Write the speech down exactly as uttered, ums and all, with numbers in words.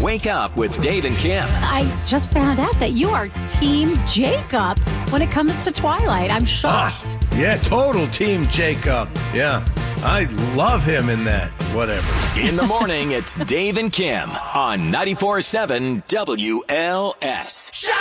Wake up with Dave and Kim. I just found out that you are Team Jacob when it comes to Twilight. I'm shocked. Ah, yeah, total Team Jacob. Yeah, I love him in that. Whatever. In the morning, it's Dave and Kim on ninety-four point seven W L S.